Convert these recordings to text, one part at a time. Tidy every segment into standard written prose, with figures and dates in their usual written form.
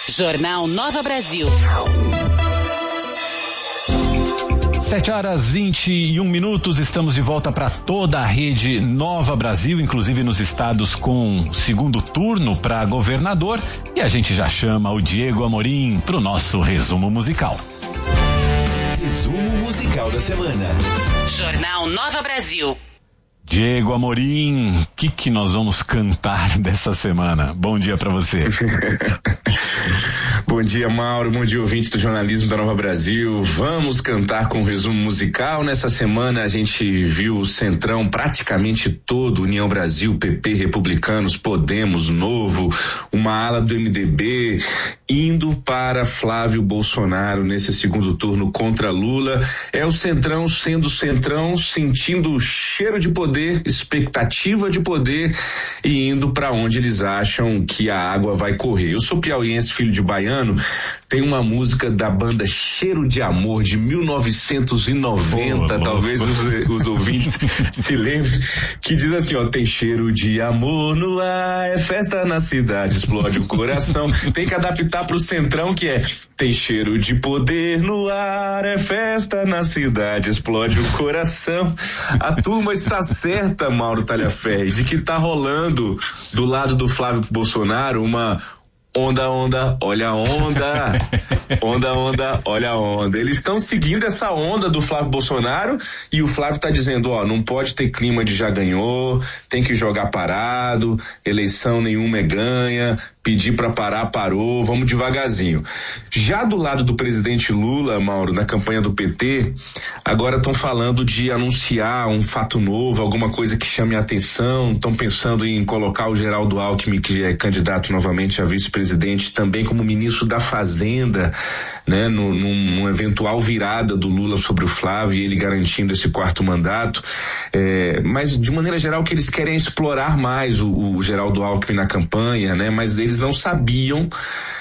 Jornal Nova Brasil. 7h21, estamos de volta para toda a rede Nova Brasil, inclusive nos estados com segundo turno para governador, e a gente já chama o Diego Amorim para o nosso resumo musical. Resumo musical da semana. Jornal Nova Brasil. Diego Amorim, o que nós vamos cantar dessa semana? Bom dia para você. Bom dia, Mauro, bom dia, ouvinte do jornalismo da Nova Brasil. Vamos cantar com um resumo musical. Nessa semana a gente viu o Centrão praticamente todo, União Brasil, PP, Republicanos, Podemos, Novo, uma ala do MDB, indo para Flávio Bolsonaro nesse segundo turno contra Lula. É o Centrão sendo Centrão, sentindo o cheiro de poder, expectativa de poder e indo para onde eles acham que a água vai correr. Eu sou piauiense, filho de baiano, tem uma música da banda Cheiro de Amor de 1990, talvez os ouvintes se lembrem, que diz assim, ó: tem cheiro de amor no ar, é festa na cidade, explode o coração. Tem que adaptar pro Centrão, que é: tem cheiro de poder no ar, é festa na cidade, explode o coração. A turma está certa, Mauro Talhaferri, de que tá rolando do lado do Flávio Bolsonaro uma onda, olha a onda, onda, olha a onda. Eles estão seguindo essa onda do Flávio Bolsonaro e o Flávio tá dizendo, ó, não pode ter clima de já ganhou, tem que jogar parado, eleição nenhuma é ganha, pedir pra parar, parou, vamos devagarzinho. Já do lado do presidente Lula, Mauro, na campanha do PT, agora estão falando de anunciar um fato novo, alguma coisa que chame a atenção, estão pensando em colocar o Geraldo Alckmin, que é candidato novamente a vice-presidente, também como ministro da Fazenda, né, num eventual virada do Lula sobre o Flávio e ele garantindo esse quarto mandato, mas de maneira geral o que eles querem é explorar mais o Geraldo Alckmin na campanha, né, mas eles não sabiam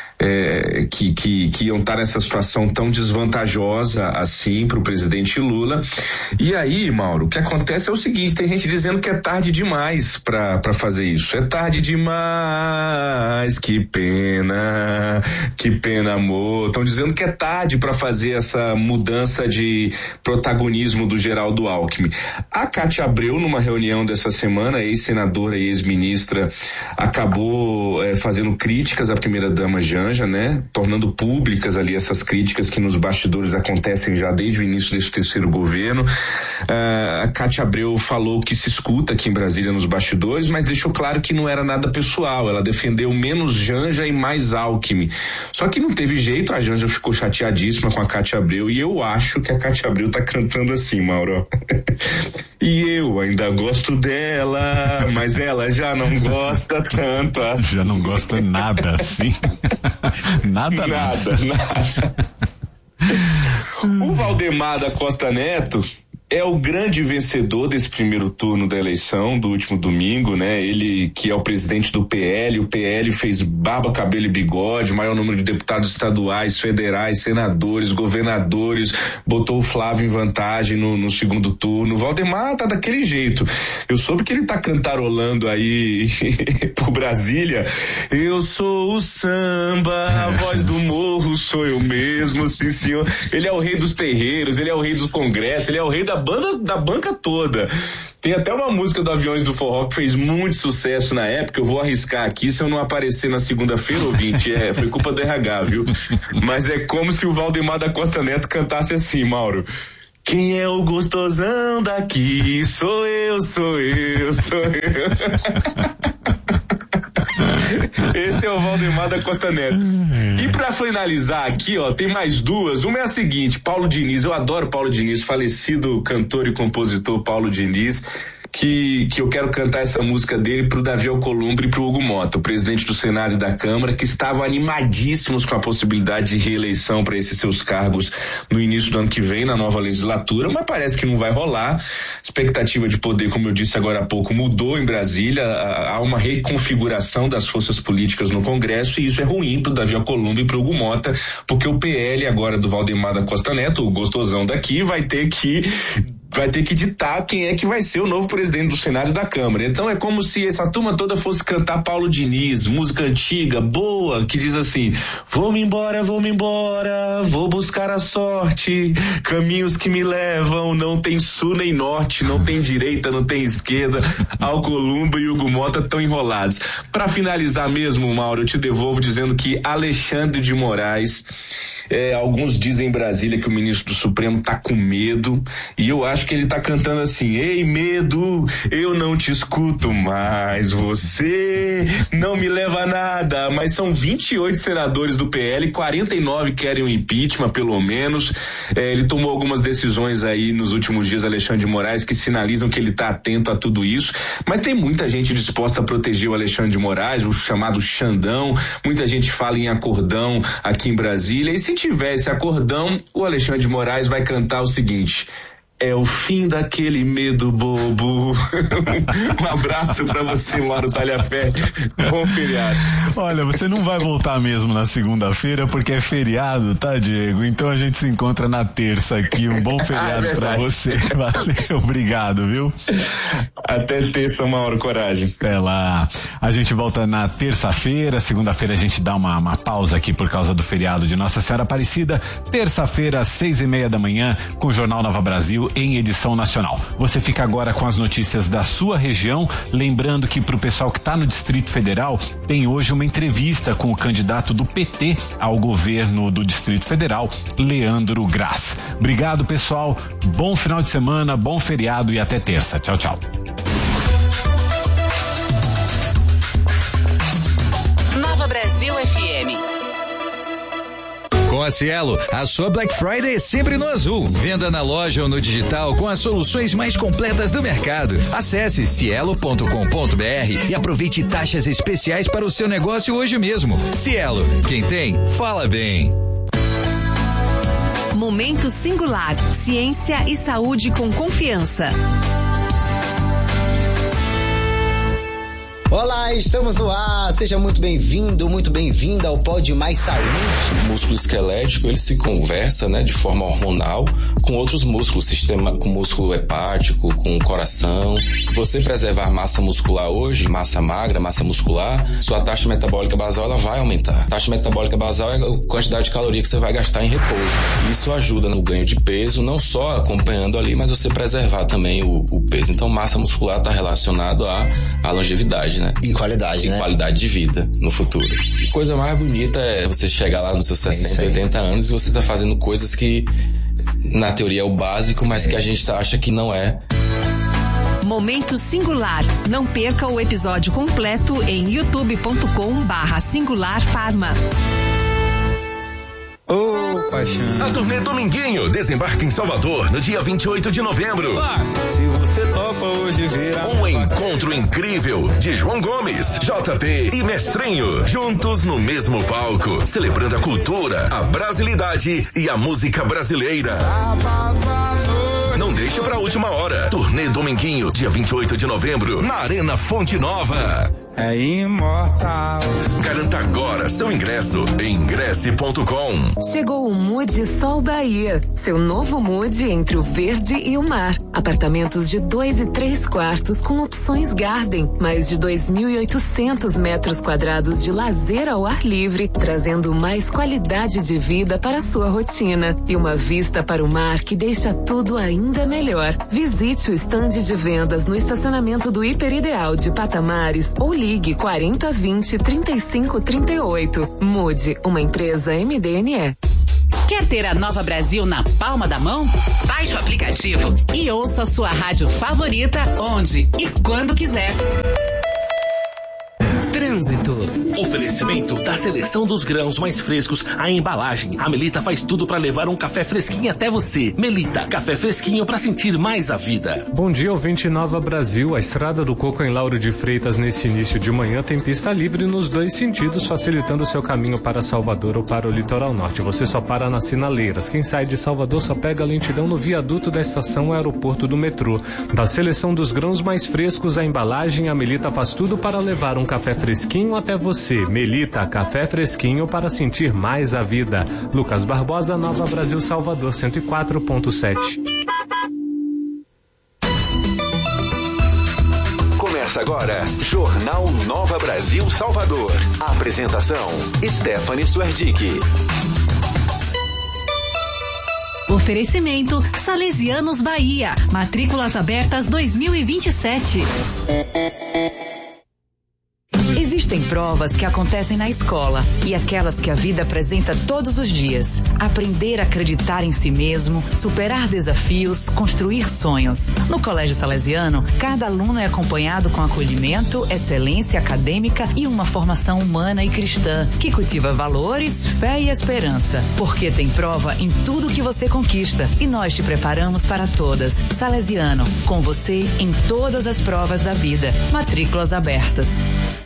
que iam estar nessa situação tão desvantajosa assim para o presidente Lula. E aí, Mauro, o que acontece é o seguinte: tem gente dizendo que é tarde demais para fazer isso. É tarde demais, que pena, amor. Estão dizendo que é tarde para fazer essa mudança de protagonismo do Geraldo Alckmin. A Cátia Abreu, numa reunião dessa semana, ex-senadora e ex-ministra, acabou fazendo críticas à primeira-dama Janja, né? Tornando públicas ali essas críticas que nos bastidores acontecem já desde o início desse terceiro governo. A Cátia Abreu falou que se escuta aqui em Brasília nos bastidores, mas deixou claro que não era nada pessoal. Ela defendeu menos Janja e mais Alckmin. Só que não teve jeito, a Janja ficou chateadíssima com a Cátia Abreu e eu acho que a Cátia Abreu tá cantando assim, Mauro. E eu ainda gosto dela, mas ela já não gosta tanto assim. Já não gosta nada assim. Nada. O Valdemar da Costa Neto é o grande vencedor desse primeiro turno da eleição do último domingo, né? Ele que é o presidente do PL, o PL fez barba, cabelo e bigode, maior número de deputados estaduais, federais, senadores, governadores, botou o Flávio em vantagem no segundo turno. O Valdemar tá daquele jeito. Eu soube que ele tá cantarolando aí por Brasília. Eu sou o samba, a voz do morro sou eu mesmo, sim senhor. Ele é o rei dos terreiros, ele é o rei dos congressos, ele é o rei da banca toda. Tem até uma música do Aviões do Forró que fez muito sucesso na época. Eu vou arriscar aqui, se eu não aparecer na segunda-feira, ouvinte, foi culpa do RH, viu? Mas é como se o Valdemar da Costa Neto cantasse assim, Mauro: quem é o gostosão daqui? Sou eu. Esse é o Valdemar da Costa Neto. E pra finalizar aqui, ó, tem mais duas. Uma é a seguinte: Paulo Diniz. Eu adoro Paulo Diniz, falecido cantor e compositor Paulo Diniz, que eu quero cantar essa música dele pro Davi Alcolumbre e pro Hugo Mota, o presidente do Senado e da Câmara, que estavam animadíssimos com a possibilidade de reeleição para esses seus cargos no início do ano que vem, na nova legislatura, mas parece que não vai rolar. Expectativa de poder, como eu disse agora há pouco, mudou em Brasília. Há uma reconfiguração das forças políticas no Congresso e isso é ruim pro Davi Alcolumbre e pro Hugo Mota, porque o PL agora do Valdemar da Costa Neto, o gostosão daqui, vai ter que vai ter que ditar quem é que vai ser o novo presidente do Senado e da Câmara. Então é como se essa turma toda fosse cantar Paulo Diniz, música antiga, boa, que diz assim: vou-me embora, vou buscar a sorte, caminhos que me levam, não tem sul nem norte, não tem direita, não tem esquerda, Alcolumbre e Hugo Mota estão enrolados. Para finalizar mesmo, Mauro, eu te devolvo dizendo que Alexandre de Moraes, alguns dizem em Brasília que o ministro do Supremo tá com medo, e eu acho que ele tá cantando assim: ei, medo, eu não te escuto mais, você não me leva a nada. Mas são 28 senadores do PL, 49 querem o impeachment, pelo menos. Ele tomou algumas decisões aí nos últimos dias, Alexandre de Moraes, que sinalizam que ele tá atento a tudo isso, mas tem muita gente disposta a proteger o Alexandre de Moraes, o chamado Xandão. Muita gente fala em acordão aqui em Brasília, e se tivesse acordão, o Alexandre de Moraes vai cantar o seguinte: é o fim daquele medo bobo. Um abraço pra você, Mauro Talhaferro. Bom feriado. Olha, você não vai voltar mesmo na segunda-feira porque é feriado, tá, Diego? Então a gente se encontra na terça aqui. Um bom feriado pra você. Valeu, obrigado, viu? Até terça, Mauro, coragem. Até lá. A gente volta na terça-feira. Segunda-feira a gente dá uma pausa aqui por causa do feriado de Nossa Senhora Aparecida. Terça-feira, 6:30 da manhã, com o Jornal Nova Brasil em edição nacional. Você fica agora com as notícias da sua região, lembrando que pro pessoal que tá no Distrito Federal, tem hoje uma entrevista com o candidato do PT ao governo do Distrito Federal, Leandro Graz. Obrigado, pessoal. Bom final de semana, bom feriado e até terça. Tchau, tchau. Nova Brasil FM. Com a Cielo, a sua Black Friday é sempre no azul. Venda na loja ou no digital com as soluções mais completas do mercado. Acesse cielo.com.br e aproveite taxas especiais para o seu negócio hoje mesmo. Cielo, quem tem, fala bem. Momento Singular. Ciência e saúde com confiança. Olá, estamos no ar. Seja muito bem-vindo, muito bem-vinda ao Pode Mais Saúde. O músculo esquelético, ele se conversa, de forma hormonal com outros músculos, com músculo hepático, com o coração. Se você preservar massa muscular hoje, massa magra, massa muscular, sua taxa metabólica basal ela vai aumentar. A taxa metabólica basal é a quantidade de caloria que você vai gastar em repouso. Isso ajuda no ganho de peso, não só acompanhando ali, mas você preservar também o peso. Então, massa muscular está relacionado à longevidade, E qualidade, e qualidade de vida no futuro. E coisa mais bonita é você chegar lá nos seus 60, 80 anos e você tá fazendo coisas que na teoria é o básico, mas que a gente acha que não é. Momento Singular. Não perca o episódio completo em youtube.com/singularfarma. Paixão. A turnê Dominguinho desembarca em Salvador no dia 28 de novembro. Se você topa hoje ver Um encontro incrível de João Gomes, JP e Mestrinho, juntos no mesmo palco, celebrando a cultura, a brasilidade e a música brasileira. Não deixe pra última hora. Turnê Dominguinho, dia 28 de novembro, na Arena Fonte Nova. É imortal. Garanta agora seu ingresso em ingresse.com. Chegou o Mood Sol Bahia, seu novo Mood entre o verde e o mar. Apartamentos de 2 e 3 quartos com opções Garden, mais de 2.800 metros quadrados de lazer ao ar livre, trazendo mais qualidade de vida para a sua rotina e uma vista para o mar que deixa tudo ainda melhor. Visite o estande de vendas no estacionamento do Hiper Ideal de Patamares ou ligue 4020-3538. Mude, uma empresa MDNE. Quer ter a Nova Brasil na palma da mão? Baixe o aplicativo e ouça a sua rádio favorita onde e quando quiser. Trânsito. Oferecimento da seleção dos grãos mais frescos, a embalagem. A Melita faz tudo para levar um café fresquinho até você. Melita, café fresquinho para sentir mais a vida. Bom dia, ouvinte Nova Brasil. A Estrada do Coco em Lauro de Freitas nesse início de manhã tem pista livre nos dois sentidos, facilitando seu caminho para Salvador ou para o litoral norte. Você só para nas sinaleiras. Quem sai de Salvador só pega a lentidão no viaduto da estação aeroporto do metrô. Da seleção dos grãos mais frescos, a embalagem, a Melita faz tudo para levar um café fresquinho até você. Melita, café fresquinho para sentir mais a vida. Lucas Barbosa, Nova Brasil, Salvador, 104.7. agora, Jornal Nova Brasil Salvador. Apresentação, Stephanie Suerdick. Oferecimento Salesianos Bahia. Matrículas abertas 2027. Existem provas que acontecem na escola e aquelas que a vida apresenta todos os dias. Aprender a acreditar em si mesmo, superar desafios, construir sonhos. No Colégio Salesiano, cada aluno é acompanhado com acolhimento, excelência acadêmica e uma formação humana e cristã que cultiva valores, fé e esperança. Porque tem prova em tudo que você conquista e nós te preparamos para todas. Salesiano, com você em todas as provas da vida. Matrículas abertas.